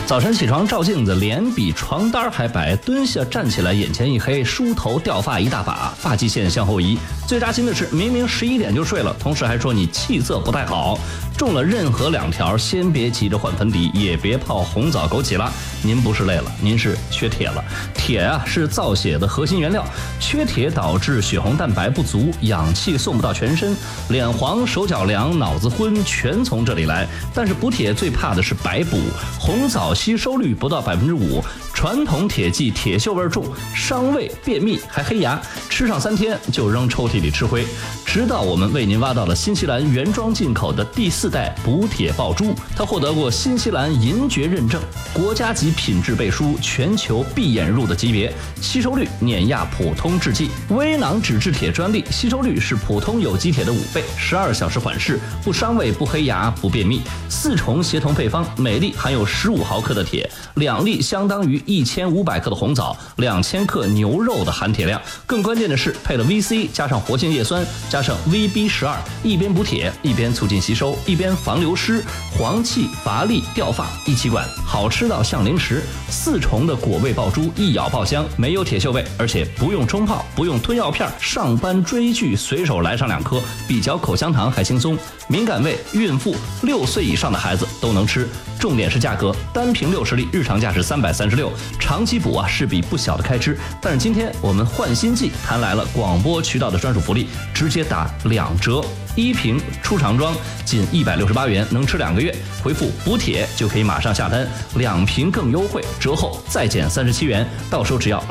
早晨起床照镜子，脸比床单还白，蹲下站起来眼前一黑，梳头掉发一大把，发际线向后移。最扎心的是，明明11点就睡了，同事还说你气色不太好。中了任何2条，先别急着换粉底，也别泡红枣枸杞了。您不是累了，您是缺铁了。铁啊是造血的核心原料，缺铁导致血红蛋白不足，氧气送不到全身，脸黄、手脚凉、脑子昏，全从这里来。但是补铁最怕的是白补，红枣吸收率不到5%，传统铁剂铁锈味重，伤胃、便秘还黑牙，吃上3天就扔抽屉里吃灰。直到我们为您挖到了新西兰原装进口的第4代补铁爆珠，它获得过新西兰银爵认证，国家级品质背书，全球闭眼入的级别，吸收率碾压普通制剂。微囊脂质铁专利，吸收率是普通有机铁的5倍，12小时缓释，不伤胃、不黑牙、不便秘。4重协同配方，每粒含有15毫克的铁，2粒相当于1500克的红枣，2000克牛肉的含铁量。更关键的是配了 VC 加上活性叶酸加上 VB12，一边补铁一边促进吸收，一边防流失、黄气、乏力、掉发一起管，好吃到像零食。4重的果味爆珠，一咬爆香，没有铁锈味，而且不用冲泡，不用吞药片，上班追剧随手来上2颗，比嚼口香糖还轻松。敏感胃、孕妇、6岁以上的孩子都能吃。重点是价格，单瓶60粒，日常价是336，长期补是笔不小的开支。但是今天我们换新季谈来了广播渠道的专属福利，直接打2折，1瓶出厂装仅168元，能吃2个月。回复补铁就可以马上下单，2瓶更优惠，折后再减37元，到时候只要